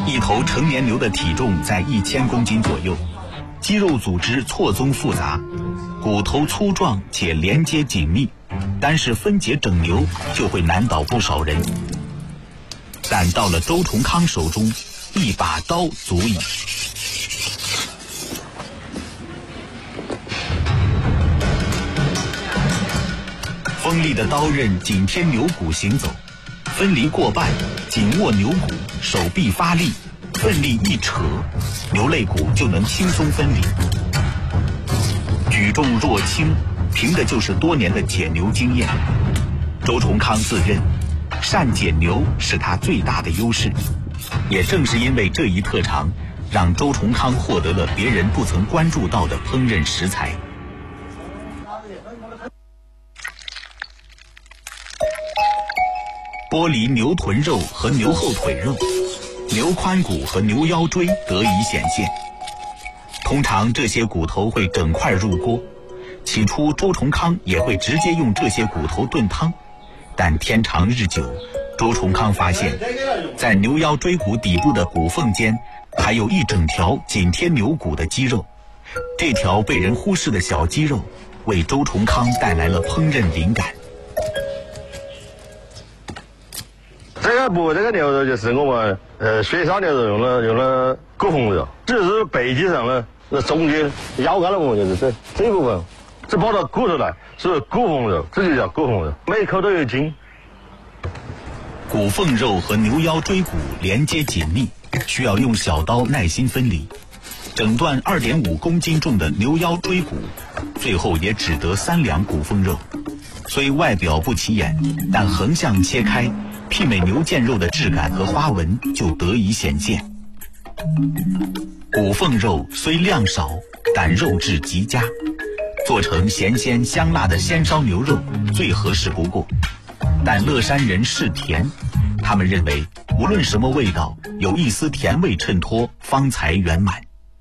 一头成年牛的体重在1000公斤左右，肌肉组织错综复杂，骨头粗壮且连接紧密，单是分解整牛就会难倒不少人。但到了周崇康手中，一把刀足矣。锋利的刀刃紧贴牛骨行走，分离过半，紧握牛骨，手臂发力，奋力一扯，牛肋骨就能轻松分离。举重若轻，凭的就是多年的解牛经验。周崇康自认善解牛是他最大的优势，也正是因为这一特长，让周崇康获得了别人不曾关注到的烹饪食材。剥离牛臀肉和牛后腿肉，牛髋骨和牛腰椎得以显现。通常这些骨头会整块入锅，起初周崇康也会直接用这些骨头炖汤，但天长日久，周崇康发现在牛腰椎骨底部的骨缝间还有一整条紧贴牛骨的肌肉，这条被人忽视的小肌肉为周崇康带来了烹饪灵感。 这个牛肉就是我们雪烧牛肉用了骨缝肉，这是背脊上的那中间腰杆的部分，就是这部分，这包到骨头来是骨缝肉，这就叫骨缝肉，每一口都有筋。 骨缝肉和牛腰椎骨连接紧密，需要用小刀耐心分离。整段2.5公斤重的牛腰椎骨，最后也只得3两骨缝肉。虽外表不起眼，但横向切开，媲美牛腱肉的质感和花纹就得以显现。骨缝肉虽量少，但肉质极佳，做成咸鲜香辣的鲜烧牛肉最合适不过。但乐山人嗜甜，他们认为无论什么味道，有一丝甜味衬托方才圆满。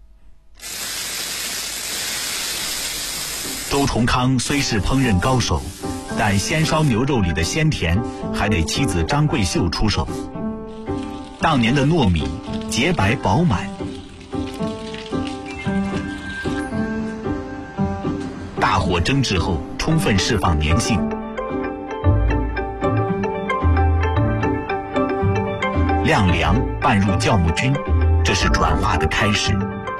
周崇康虽是烹饪高手，但鲜烧牛肉里的鲜甜还得妻子张桂秀出手。当年的糯米洁白饱满，大火蒸制后充分释放粘性，晾凉拌入酵母菌，这是转化的开始。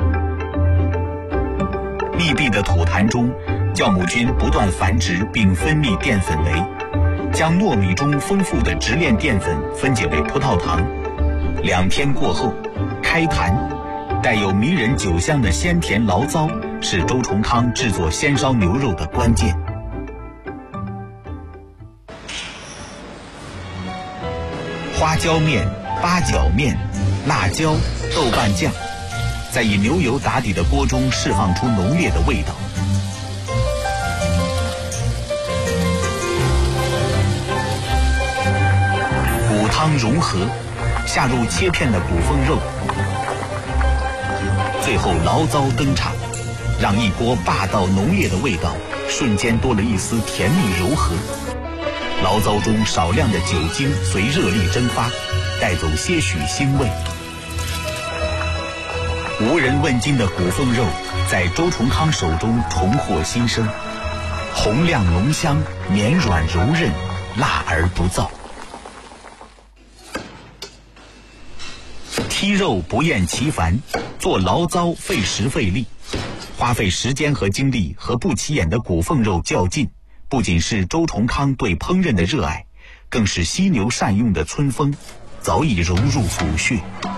密闭的土坛中，酵母菌不断繁殖并分泌淀粉酶，将糯米中丰富的直链淀粉分解为葡萄糖。2天过后，开坛，带有迷人酒香的鲜甜醪糟是周崇康制作鲜烧牛肉的关键。花椒面、八角面、辣椒、豆瓣酱，在以牛油打底的锅中释放出浓烈的味道。骨汤融合，下入切片的骨缝肉，最后醪糟登场，让一锅霸道浓烈的味道瞬间多了一丝甜蜜柔和。醪糟中少量的酒精随热力蒸发，带走些许腥味。无人问津的骨缝肉在周崇康手中重获新生，红亮浓香，绵软柔韧，辣而不燥。剔肉不厌其烦，做醪糟费时费力，花费时间和精力和不起眼的骨缝肉较劲，不仅是周崇康对烹饪的热爱，更是犀牛善用的村风，早已融入骨血。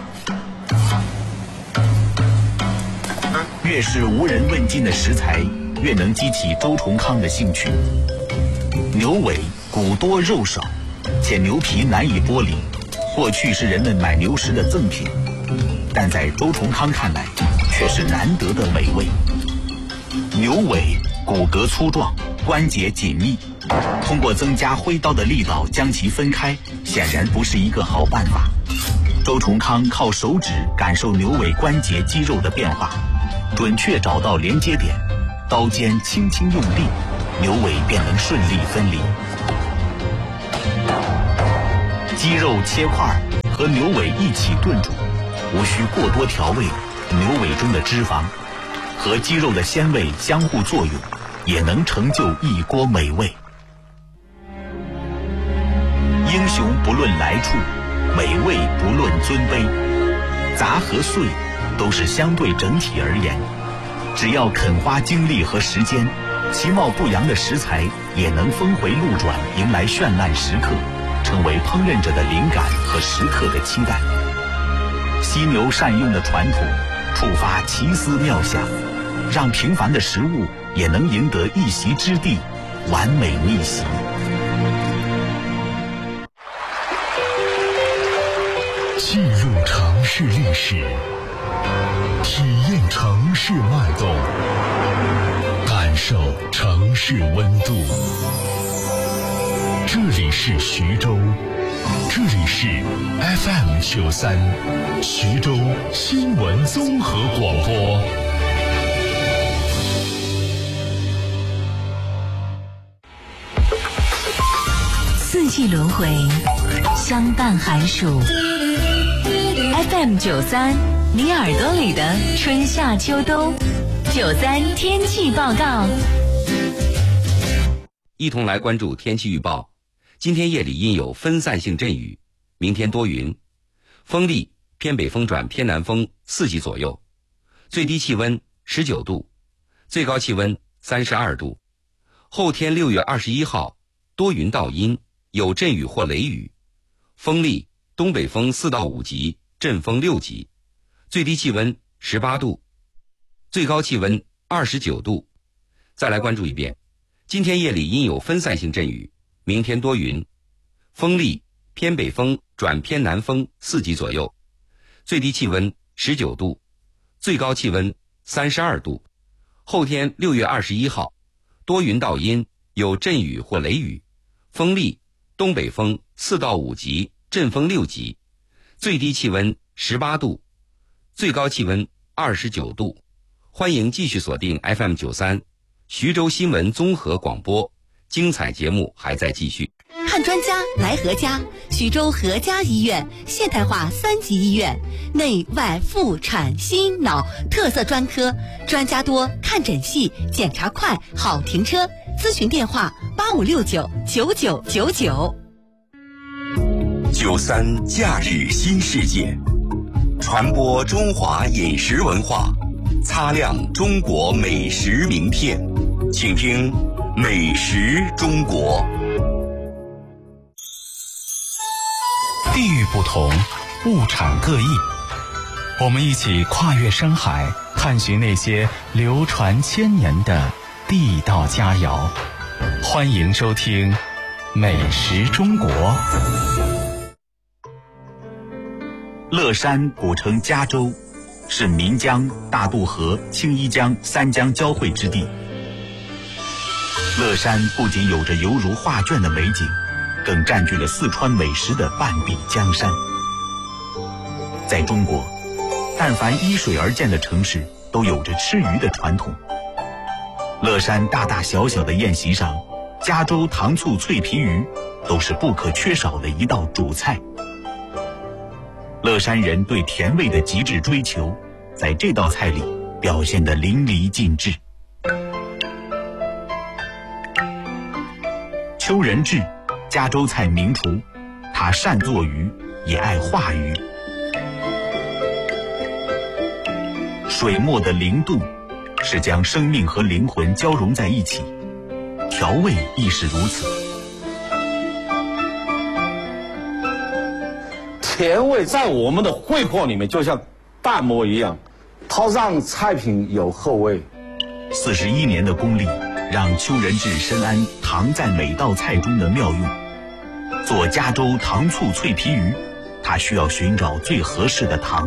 越是无人问津的食材，越能激起周崇康的兴趣。牛尾骨多肉少，且牛皮难以剥离，过去是人们买牛食的赠品，但在周崇康看来，却是难得的美味。牛尾骨骼粗壮，关节紧密，通过增加挥刀的力道将其分开，显然不是一个好办法。周崇康靠手指感受牛尾关节肌肉的变化，准确找到连接点，刀尖轻轻用力，牛尾便能顺利分离。鸡肉切块和牛尾一起炖煮， 无需过多调味，牛尾中的脂肪和鸡肉的鲜味相互作用，也能成就一锅美味。英雄不论来处，美味不论尊卑，杂和碎都是相对整体而言。只要肯花精力和时间，其貌不扬的食材也能峰回路转，迎来绚烂时刻，成为烹饪者的灵感和时刻的期待。犀牛善用的传统，触发奇思妙想，让平凡的食物也能赢得一席之地，完美逆袭。 记录城市历史，体验城市脉动，感受城市温度。这里是徐州，这里是 FM93 徐州新闻综合广播。 四季轮回，相伴寒暑。FM93，你耳朵里的春夏秋冬。93天气报告。 一同来关注天气预报。今天夜里阴有分散性阵雨，明天多云，风力偏北风转偏南风4级左右，最低气温19度，最高气温32度。后天6月21号多云到阴，有阵雨或雷雨，风力东北风4到5级，阵风6级，最低气温18度，最高气温29度。再来关注一遍，今天夜里阴有分散性阵雨，明天多云，风力偏北风转偏南风4级左右，最低气温19度，最高气温32度。后天6月21号多云到阴，有阵雨或雷雨，风力东北风4到5级，阵风6级，最低气温18度，最高气温29度。欢迎继续锁定 FM93 徐州新闻综合广播，精彩节目还在继续。 看专家来何家，徐州何家医院现代化3级医院，内外妇产心脑特色专科，专家多，看诊细，检查快，好停车。咨询电话85699999。 93假日新世界，传播中华饮食文化，擦亮中国美食名片，请听美食中国。地域不同，物产各异，我们一起跨越山海，探寻那些流传千年的地道佳肴。欢迎收听美食中国。 乐山古称嘉州，是岷江、大渡河、青衣江3江交汇之地。乐山不仅有着犹如画卷的美景，更占据了四川美食的半壁江山。在中国，但凡依水而建的城市都有着吃鱼的传统。乐山大大小小的宴席上，嘉州糖醋脆皮鱼都是不可缺少的一道主菜。乐山人对甜味的极致追求，在这道菜里表现得淋漓尽致。邱仁志，嘉州菜名厨，他善做鱼，也爱画鱼。水墨的灵动，是将生命和灵魂交融在一起，调味亦是如此。 甜味在我们的烩泡里面就像淡墨一样，它让菜品有后味。 41年的功力，让邱仁志深谙糖在每道菜中的妙用。做嘉州糖醋脆皮鱼，他需要寻找最合适的糖。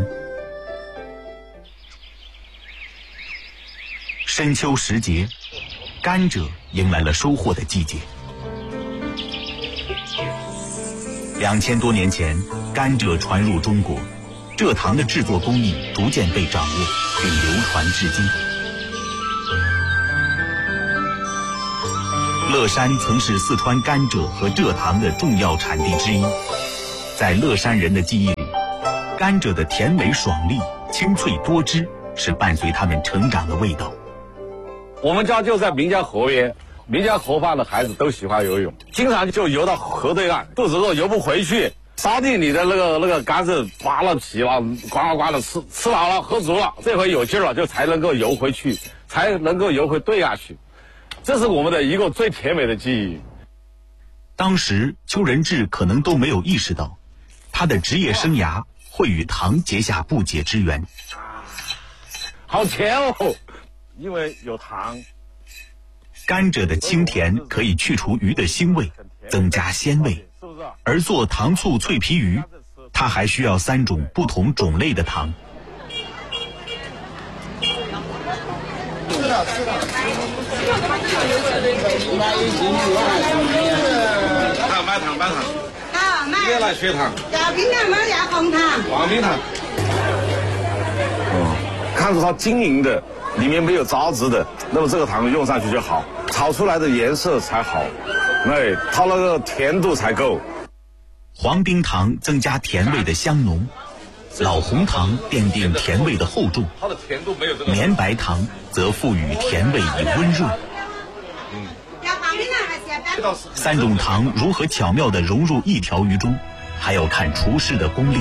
深秋时节，甘蔗迎来了收获的季节。2000多年前，甘蔗传入中国，蔗糖的制作工艺逐渐被掌握，并流传至今。乐山曾是四川甘蔗和蔗糖的重要产地之一，在乐山人的记忆里， 甘蔗的甜美爽利、清脆多汁，是伴随他们成长的味道。 我们家就在岷江河边，岷江河畔的孩子都喜欢游泳，经常就游到河对岸，肚子饿游不回去，沙地里的那个甘蔗扒了皮了，呱呱的吃饱了喝足了，这回有劲了，就才能够游回去，才能够游回对岸去。这是我们的一个最甜美的记忆。 当时邱仁志可能都没有意识到，他的职业生涯会与糖结下不解之缘。 好甜哦，因为有糖。 甘蔗的清甜可以去除鱼的腥味，增加鲜味。而做糖醋脆皮鱼，它还需要3种不同种类的糖。 买糖。 好，买。 也来血糖。 要冰糖吗？要红糖。 黄冰糖。看着它晶莹的，里面没有杂质的，那么这个糖用上去就好，炒出来的颜色才好，它那个甜度才够。 黄冰糖增加甜味的香浓，老红糖奠定甜味的厚重， 它的甜度没有这个。 绵白糖则赋予甜味以温润。3种糖如何巧妙地融入一条鱼中，还要看厨师的功力。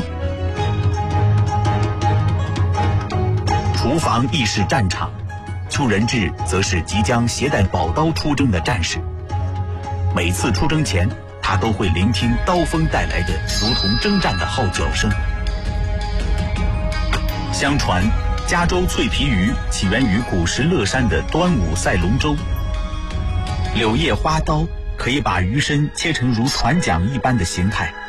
厨房亦是战场，邱仁志则是即将携带宝刀出征的战士。每次出征前，他都会聆听刀锋带来的如同征战的号角声。相传，加州脆皮鱼起源于古时乐山的端午赛龙舟。柳叶花刀可以把鱼身切成如船桨一般的形态，